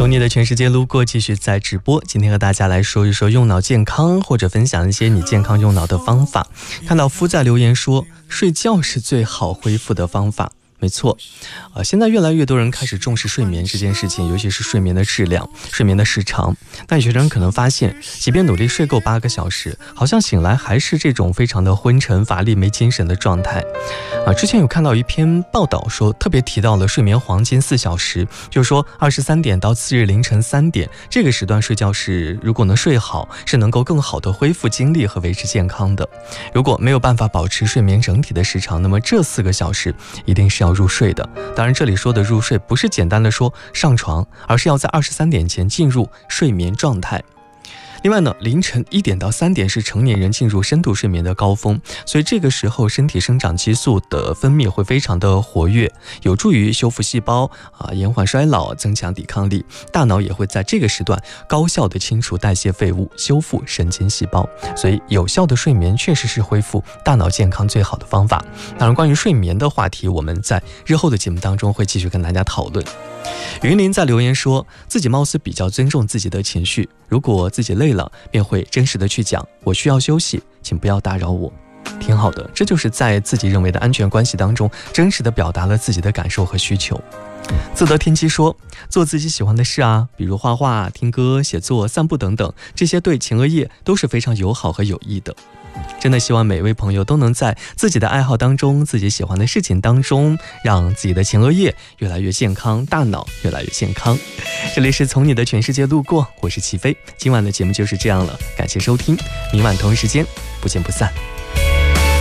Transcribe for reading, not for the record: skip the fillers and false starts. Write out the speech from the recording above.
从你的全世界路过继续在直播，今天和大家来说一说用脑健康，或者分享一些你健康用脑的方法。看到夫在留言说睡觉是最好恢复的方法，没错，现在越来越多人开始重视睡眠这件事情，尤其是睡眠的质量、睡眠的时长。但有些人可能发现，即便努力睡够8个小时，好像醒来还是这种非常的昏沉、乏力、没精神的状态。之前有看到一篇报道说，特别提到了睡眠黄金4小时，就是说23点到次日凌晨3点这个时段睡觉是，如果能睡好，是能够更好的恢复精力和维持健康的。如果没有办法保持睡眠整体的时长，那么这4个小时一定是要入睡的。当然这里说的入睡不是简单的说上床，而是要在23点前进入睡眠状态。另外呢，凌晨1点到3点是成年人进入深度睡眠的高峰，所以这个时候身体生长激素的分泌会非常的活跃，有助于修复细胞延缓衰老，增强抵抗力。大脑也会在这个时段高效的清除代谢废物，修复神经细胞。所以有效的睡眠确实是恢复大脑健康最好的方法。当然关于睡眠的话题，我们在日后的节目当中会继续跟大家讨论。云林在留言说，自己貌似比较尊重自己的情绪，如果自己累了，便会真实的去讲我需要休息，请不要打扰我。挺好的，这就是在自己认为的安全关系当中，真实的表达了自己的感受和需求。自得天机说，做自己喜欢的事比如画画、听歌、写作、散步等等，这些对前额叶都是非常友好和有益的。真的希望每位朋友都能在自己的爱好当中，自己喜欢的事情当中，让自己的前额叶越来越健康，大脑越来越健康。这里是从你的全世界路过，我是齐飞，今晚的节目就是这样了，感谢收听，明晚同一时间不见不散。